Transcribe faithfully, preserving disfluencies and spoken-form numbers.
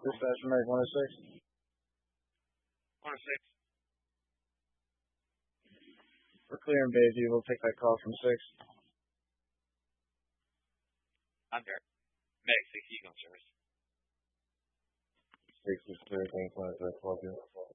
Dispatch from Meg one oh six. one oh six. We're clear in Bayview. We'll take that call from six. Under. Meg six Eagle service. six is clear. Thanks, one oh six.